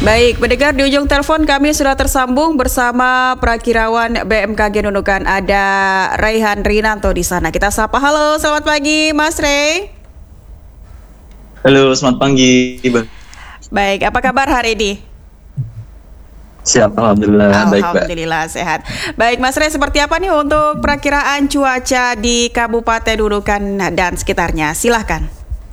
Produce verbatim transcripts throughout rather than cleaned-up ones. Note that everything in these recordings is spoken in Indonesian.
Baik, pendengar, di ujung telepon kami sudah tersambung bersama Prakirawan B M K G Nunukan, ada Raihan Rinanto di sana. Kita sapa. Halo, selamat pagi Mas Ray. Halo, selamat pagi, Ibu. Baik, apa kabar hari ini? Siap, Alhamdulillah. Baik, Mbak. Alhamdulillah sehat. Baik, Mas Ray, seperti apa nih untuk perakiraan cuaca di Kabupaten Nunukan dan sekitarnya? Silahkan.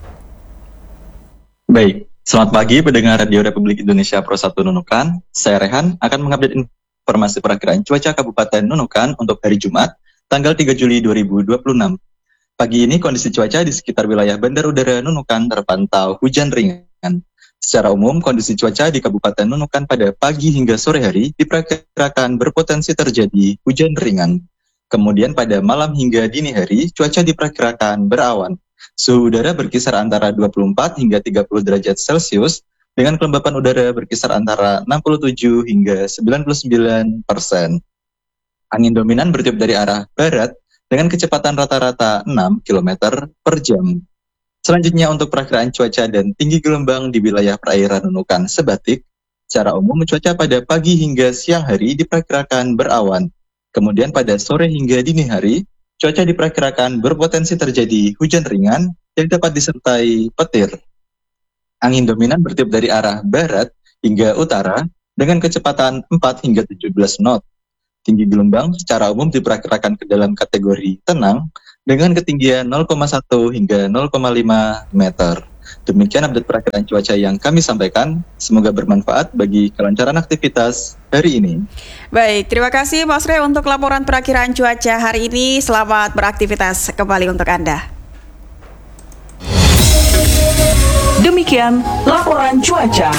Baik, selamat pagi pendengar Radio Republik Indonesia Pro satu Nunukan. Saya Rehan akan mengupdate informasi perakiraan cuaca Kabupaten Nunukan untuk hari Jumat, tanggal tiga Juli dua ribu dua puluh enam. Pagi ini kondisi cuaca di sekitar wilayah Bandar Udara Nunukan terpantau hujan ringan. Secara umum, kondisi cuaca di Kabupaten Nunukan pada pagi hingga sore hari diperkirakan berpotensi terjadi hujan ringan. Kemudian pada malam hingga dini hari, cuaca diperkirakan berawan. Suhu udara berkisar antara dua puluh empat hingga tiga puluh derajat Celcius, dengan kelembapan udara berkisar antara enam puluh tujuh hingga sembilan puluh sembilan persen. Angin dominan bertiup dari arah barat dengan kecepatan rata-rata enam kilometer per jam. Selanjutnya untuk perakiraan cuaca dan tinggi gelombang di wilayah perairan Nunukan Sebatik, secara umum cuaca pada pagi hingga siang hari diperkirakan berawan. Kemudian pada sore hingga dini hari, cuaca diperkirakan berpotensi terjadi hujan ringan yang dapat disertai petir. Angin dominan bertiup dari arah barat hingga utara dengan kecepatan empat hingga tujuh belas knot. Tinggi gelombang secara umum diperkirakan ke dalam kategori tenang dengan ketinggian nol koma satu hingga nol koma lima meter. Demikian update perakiraan cuaca yang kami sampaikan. Semoga bermanfaat bagi kelancaran aktivitas hari ini. Baik, terima kasih Mas Ray untuk laporan perakiraan cuaca hari ini. Selamat beraktivitas kembali untuk Anda. Demikian laporan cuaca.